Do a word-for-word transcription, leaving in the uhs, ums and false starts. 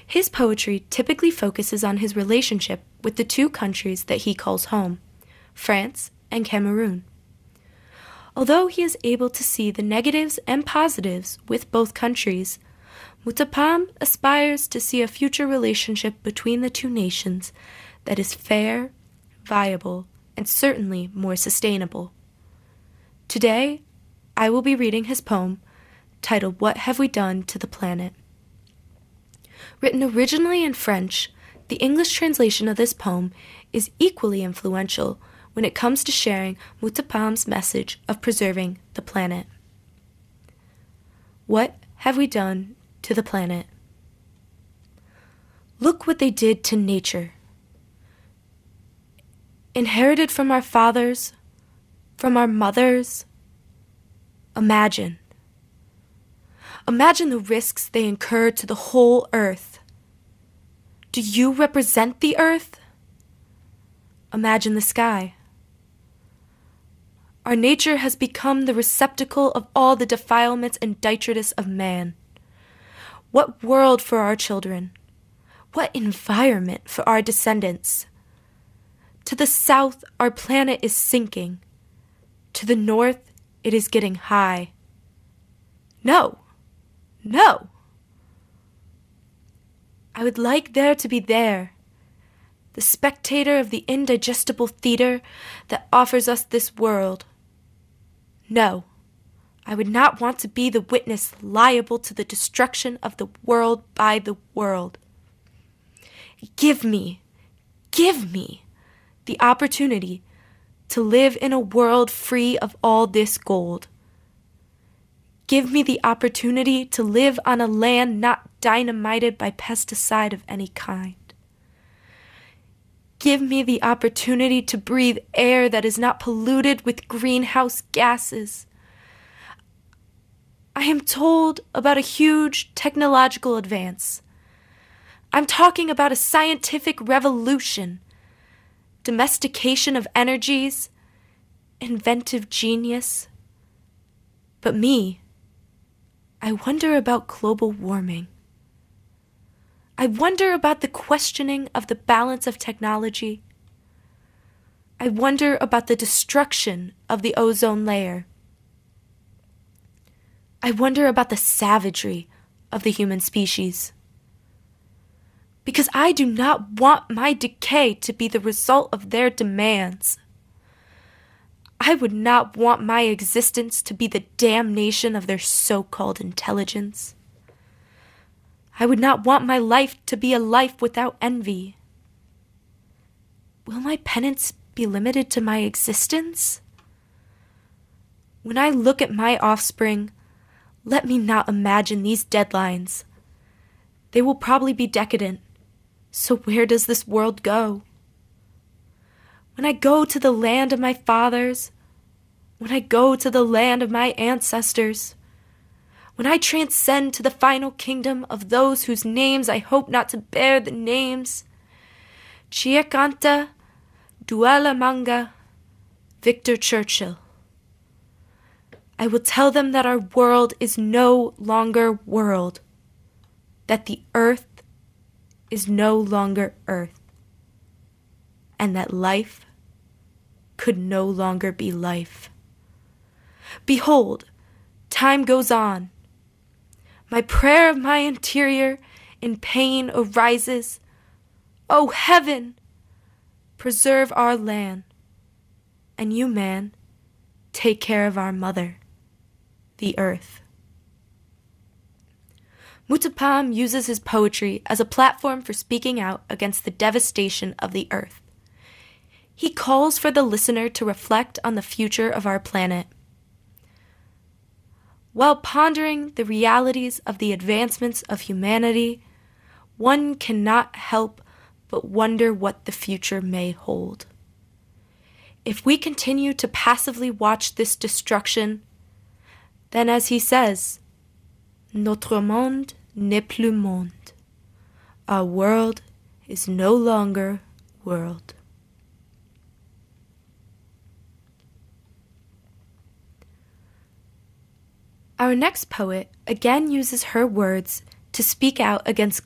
His poetry typically focuses on his relationship with the two countries that he calls home, France and Cameroon. Although he is able to see the negatives and positives with both countries, Mutapam aspires to see a future relationship between the two nations that is fair, viable, and certainly more sustainable. Today, I will be reading his poem titled What Have We Done to the Planet? Written originally in French, the English translation of this poem is equally influential when it comes to sharing Mutapam's message of preserving the planet. What have we done to the planet? Look what they did to nature. Inherited from our fathers, from our mothers. Imagine. Imagine the risks they incurred to the whole earth. Do you represent the earth? Imagine the sky. Our nature has become the receptacle of all the defilements and detritus of man. What world for our children? What environment for our descendants? To the south, our planet is sinking. To the north, it is getting high. No, no. I would like there to be there, the spectator of the indigestible theater that offers us this world. No, I would not want to be the witness liable to the destruction of the world by the world. Give me, give me the opportunity to live in a world free of all this gold. Give me the opportunity to live on a land not dynamited by pesticide of any kind. Give me the opportunity to breathe air that is not polluted with greenhouse gases. I am told about a huge technological advance. I'm talking about a scientific revolution, domestication of energies, inventive genius. But me, I wonder about global warming. I wonder about the questioning of the balance of technology. I wonder about the destruction of the ozone layer. I wonder about the savagery of the human species. Because I do not want my decay to be the result of their demands. I would not want my existence to be the damnation of their so-called intelligence. I would not want my life to be a life without envy. Will my penance be limited to my existence? When I look at my offspring, let me not imagine these deadlines. They will probably be decadent. So where does this world go? When I go to the land of my fathers, when I go to the land of my ancestors, when I transcend to the final kingdom of those whose names I hope not to bear the names, Chiakanta Dualamanga, Victor Churchill, I will tell them that our world is no longer world, that the earth is no longer earth, and that life could no longer be life. Behold, time goes on. My prayer of my interior in pain arises. O heaven, preserve our land. And you, man, take care of our mother, the earth. Mutapam uses his poetry as a platform for speaking out against the devastation of the earth. He calls for the listener to reflect on the future of our planet. While pondering the realities of the advancements of humanity, one cannot help but wonder what the future may hold. If we continue to passively watch this destruction, then as he says, Notre monde n'est plus monde. Our world is no longer world. Our next poet again uses her words to speak out against